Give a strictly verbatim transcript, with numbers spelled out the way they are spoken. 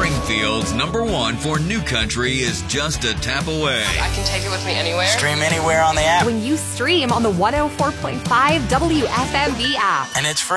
Springfield's number one for new country is just a tap away. I can take it with me anywhere. Stream anywhere on the app. When you stream on the one oh four point five W F M V app. And it's free.